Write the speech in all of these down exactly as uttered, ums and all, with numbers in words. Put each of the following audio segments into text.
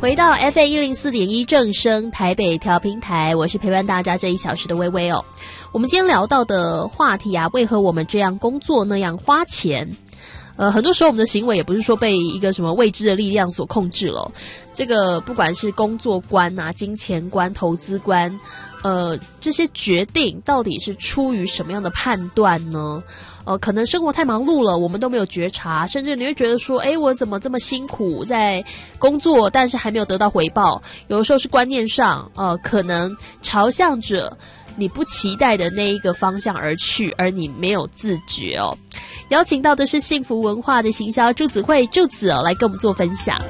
回到 F M 一零四点一正声台北调频台，我是陪伴大家这一小时的微微哦。我们今天聊到的话题啊，为何我们这样工作那样花钱？呃，很多时候我们的行为也不是说被一个什么未知的力量所控制了。这个不管是工作观啊、金钱观、投资观，呃，这些决定到底是出于什么样的判断呢？呃，可能生活太忙碌了，我们都没有觉察，甚至你会觉得说，诶，我怎么这么辛苦在工作，但是还没有得到回报。有的时候是观念上，呃，可能朝向着你不期待的那一个方向而去，而你没有自觉哦。邀请到的是幸福文化的行销朱子慧朱子哦，来跟我们做分享。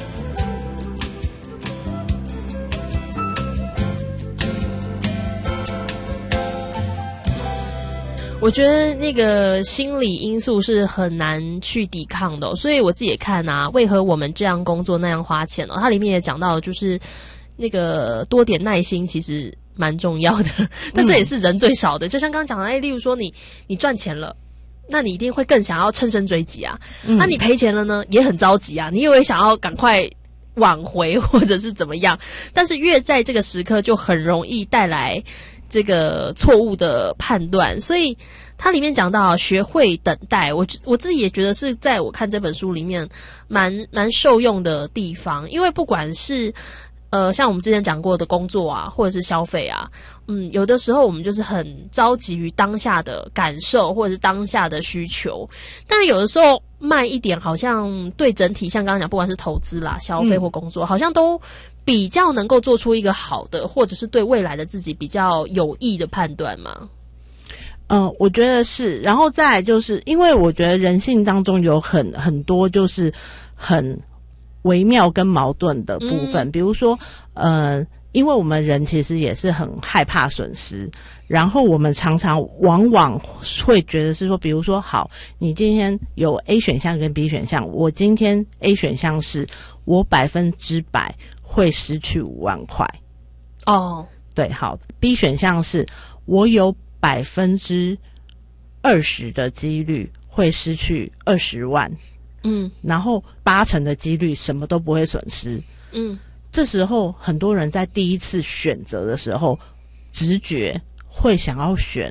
我觉得那个心理因素是很难去抵抗的、哦，所以我自己也看啊，为何我们这样工作那样花钱哦？它里面也讲到，就是那个多点耐心其实蛮重要的，但这也是人最少的。嗯、就像刚刚讲的，哎，例如说你你赚钱了，那你一定会更想要乘胜追击啊。嗯、那你赔钱了呢，也很着急啊，你也会想要赶快挽回或者是怎么样。但是越在这个时刻，就很容易带来这个错误的判断，所以它里面讲到学会等待，我我自己也觉得是在我看这本书里面蛮蛮受用的地方，因为不管是呃像我们之前讲过的工作啊，或者是消费啊，嗯，有的时候我们就是很着急于当下的感受或者是当下的需求，但是有的时候慢一点，好像对整体像刚刚讲，不管是投资啦、消费或工作，嗯、好像都比较能够做出一个好的，或者是对未来的自己比较有益的判断嘛。 嗯，我觉得是。然后再来就是因为我觉得人性当中有很很多就是很微妙跟矛盾的部分，嗯、比如说呃因为我们人其实也是很害怕损失，然后我们常常往往会觉得是说，比如说好，你今天有 A 选项跟 B 选项，我今天 A 选项是我百分之百会失去五万块哦，对，好 ，B 选项是我有百分之二十的几率会失去二十万，嗯，然后八成的几率什么都不会损失，嗯，这时候很多人在第一次选择的时候，直觉会想要选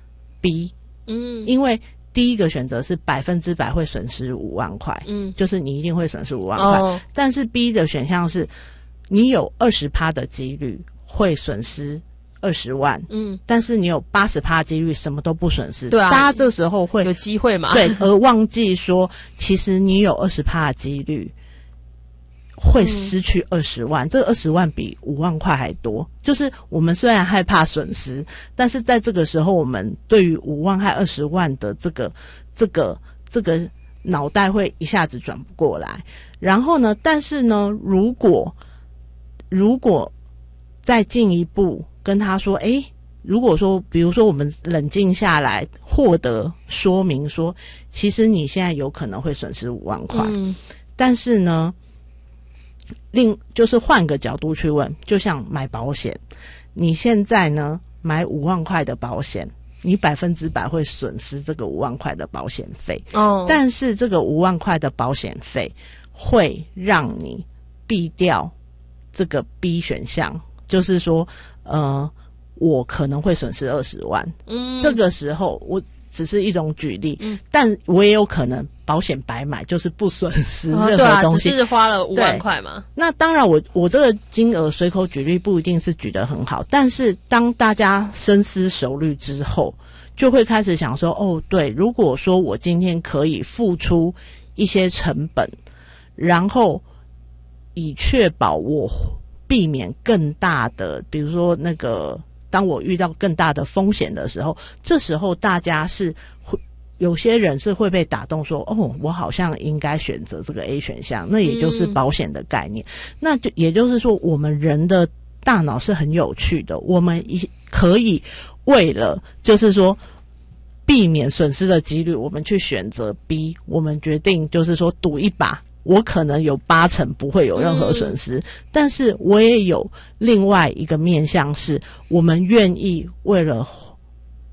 B， 嗯，因为第一个选择是百分之百会损失五万块，嗯，就是你一定会损失五万块，哦，但是 B 的选项是你有 百分之二十 的几率会损失二十万，嗯，但是你有 百分之八十 几率什么都不损失，对啊，大家这时候会有机会嘛， 对，而忘记说其实你有 百分之二十 的几率会失去二十万，嗯，这二十万比五万块还多。就是我们虽然害怕损失，但是在这个时候，我们对于五万和二十万的这个这个这个脑袋会一下子转不过来。然后呢，但是呢，如果如果再进一步跟他说，诶，如果说比如说我们冷静下来，获得说明说，其实你现在有可能会损失五万块，嗯，但是呢。另就是换个角度去问，就像买保险，你现在呢买五万块的保险，你百分之百会损失这个五万块的保险费哦，但是这个五万块的保险费会让你避掉这个 B 选项，就是说呃我可能会损失二十万，嗯，这个时候我只是一种举例，嗯，但我也有可能保险白买，就是不损失任何东西，哦，对啊， 只是花了五万块嘛。 那当然我，我我这个金额随口举例不一定是举得很好，但是当大家深思熟虑之后，就会开始想说，哦，对，如果说我今天可以付出一些成本，然后以确保我避免更大的，比如说那个。当我遇到更大的风险的时候，这时候大家是会有些人是会被打动说，哦，我好像应该选择这个 A 选项，那也就是保险的概念，嗯，那就也就是说我们人的大脑是很有趣的，我们可以为了就是说避免损失的几率，我们去选择 B， 我们决定就是说赌一把，我可能有八成不会有任何损失，嗯，但是我也有另外一个面向是，我们愿意为了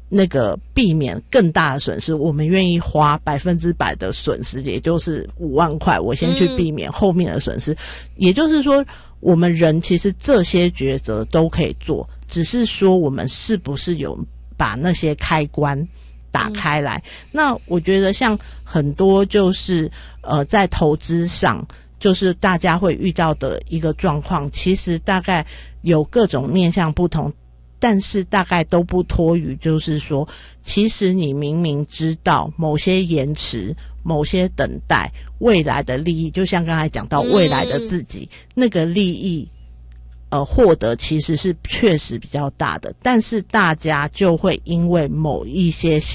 那个避免更大的损失，我们愿意花百分之百的损失，也就是五万块，我先去避免后面的损失。嗯、也就是说，我们人其实这些抉择都可以做，只是说我们是不是有把那些开关打开来。嗯、那我觉得像很多就是呃在投资上，就是大家会遇到的一个状况，其实大概有各种面向不同。但是大概都不脱于就是说，其实你明明知道某些延迟、某些等待未来的利益，就像刚才讲到未来的自己、嗯、那个利益呃获得其实是确实比较大的，但是大家就会因为某一些